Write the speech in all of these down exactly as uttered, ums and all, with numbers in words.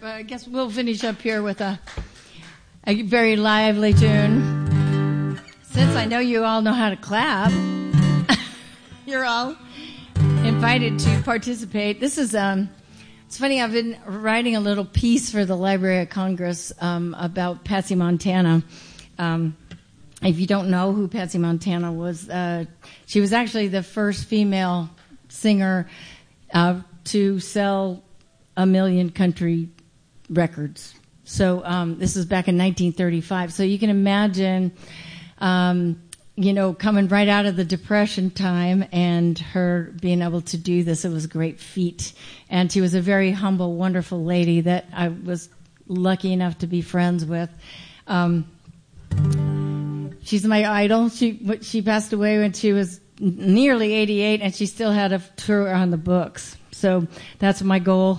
but I guess we'll finish up here with a, a very lively tune. Since I know you all know how to clap, you're all invited to participate. This is, um, it's funny, I've been writing a little piece for the Library of Congress um, about Patsy Montana. Um, if you don't know who Patsy Montana was, uh, she was actually the first female singer uh, to sell a million country records. So um, this was back in nineteen thirty-five. So you can imagine, um, you know, coming right out of the Depression time and her being able to do this. It was a great feat. And she was a very humble, wonderful lady that I was lucky enough to be friends with. Um, she's my idol. She she passed away when she was nearly eighty-eight, and she still had a tour on the books. So that's my goal.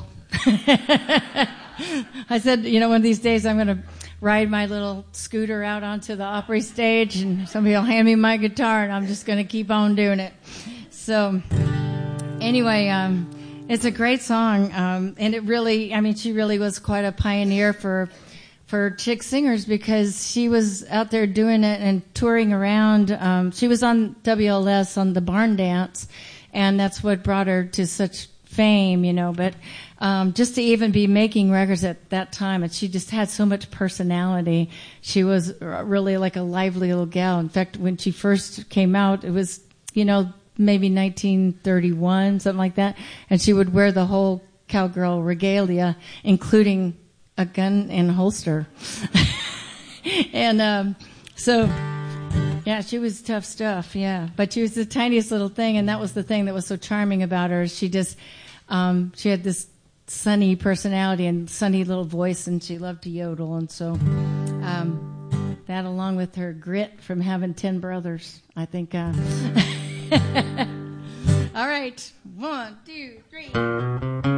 I said, you know, one of these days I'm going to ride my little scooter out onto the Opry stage, and somebody will hand me my guitar, and I'm just going to keep on doing it. So anyway, um, it's a great song, um, and it really, I mean, she really was quite a pioneer for for chick singers, because she was out there doing it and touring around. Um, she was on W L S on the Barn Dance, and that's what brought her to such fame, you know, but um, just to even be making records at that time, and she just had so much personality. She was really like a lively little gal. In fact, when she first came out, it was, you know, maybe nineteen thirty-one, something like that, and she would wear the whole cowgirl regalia, including a gun and holster. and um, so... Yeah, she was tough stuff, yeah. But she was the tiniest little thing, and that was the thing that was so charming about her. She just, um, she had this sunny personality and sunny little voice, and she loved to yodel. And so um, that, along with her grit from having ten brothers, I think. Uh, All right, one, two, three.